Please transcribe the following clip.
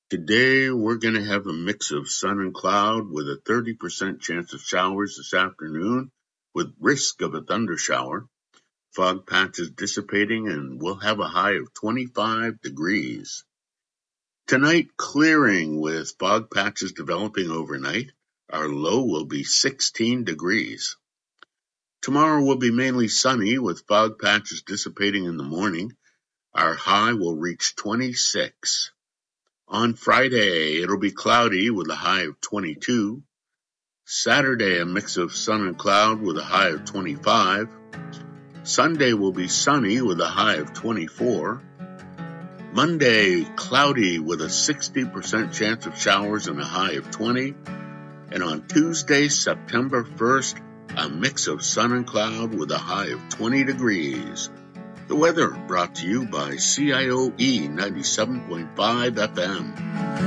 Today, we're going to have a mix of sun and cloud with a 30% chance of showers this afternoon with risk of a thunder shower. Fog patches dissipating and we'll have a high of 25 degrees. Tonight, clearing with fog patches developing overnight. Our low will be 16 degrees. Tomorrow will be mainly sunny with fog patches dissipating in the morning. Our high will reach 26. On Friday, it'll be cloudy with a high of 22. Saturday, a mix of sun and cloud with a high of 25. Sunday will be sunny with a high of 24. Monday, cloudy with a 60% chance of showers and a high of 20. And on Tuesday, September 1st, a mix of sun and cloud with a high of 20 degrees. The weather brought to you by CIOE 97.5 FM.